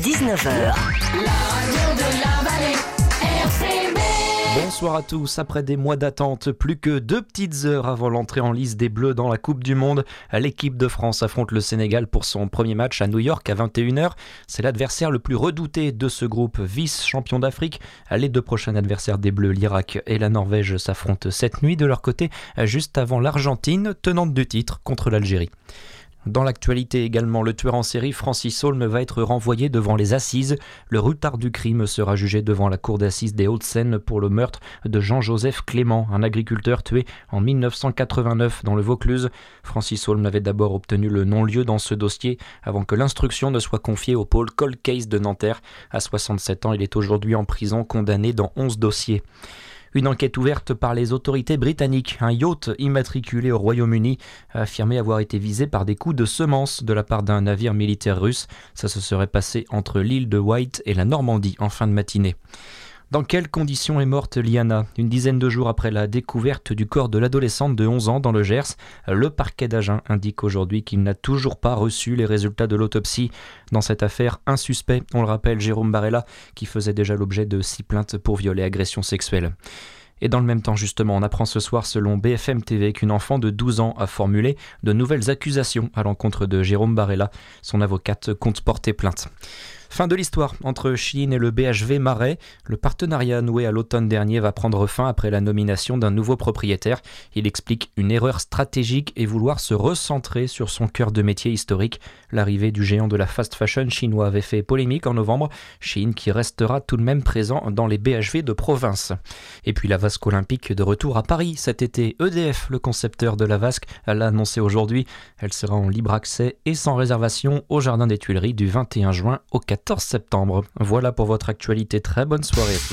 19h. Bonsoir à tous, après des mois d'attente, plus que 2 petites heures avant l'entrée en lice des Bleus dans la Coupe du Monde, l'équipe de France affronte le Sénégal pour son premier match à New York à 21h. C'est l'adversaire le plus redouté de ce groupe, vice-champion d'Afrique. Les 2 prochains adversaires des Bleus, l'Irak et la Norvège, s'affrontent cette nuit de leur côté, juste avant l'Argentine, tenante du titre contre l'Algérie. Dans l'actualité également, le tueur en série Francis Holm va être renvoyé devant les assises. Le retard du crime sera jugé devant la cour d'assises des Hauts-de-Seine pour le meurtre de Jean-Joseph Clément, un agriculteur tué en 1989 dans le Vaucluse. Francis Holm avait d'abord obtenu le non-lieu dans ce dossier avant que l'instruction ne soit confiée au pôle Cold Case de Nanterre. À 67 ans, il est aujourd'hui en prison, condamné dans 11 dossiers. Une enquête ouverte par les autorités britanniques. Un yacht immatriculé au Royaume-Uni a affirmé avoir été visé par des coups de semence de la part d'un navire militaire russe. Ça se serait passé entre l'île de Wight et la Normandie en fin de matinée. Dans quelles conditions est morte Liana ? Une dizaine de jours après la découverte du corps de l'adolescente de 11 ans dans le Gers, le parquet d'Agen indique aujourd'hui qu'il n'a toujours pas reçu les résultats de l'autopsie. Dans cette affaire, un suspect, on le rappelle, Jérôme Barella, qui faisait déjà l'objet de 6 plaintes pour viol et agression sexuelle. Et dans le même temps, justement, on apprend ce soir, selon BFM TV, qu'une enfant de 12 ans a formulé de nouvelles accusations à l'encontre de Jérôme Barella. Son avocate compte porter plainte. Fin de l'histoire entre Shein et le BHV Marais. Le partenariat noué à l'automne dernier va prendre fin après la nomination d'un nouveau propriétaire. Il explique une erreur stratégique et vouloir se recentrer sur son cœur de métier historique. L'arrivée du géant de la fast fashion chinois avait fait polémique en novembre. Shein qui restera tout de même présent dans les BHV de province. Et puis la Vasque olympique de retour à Paris cet été. EDF, le concepteur de la Vasque, l'a annoncé aujourd'hui. Elle sera en libre accès et sans réservation au Jardin des Tuileries du 21 juin au 14 septembre. Voilà pour votre actualité. Très bonne soirée à tous.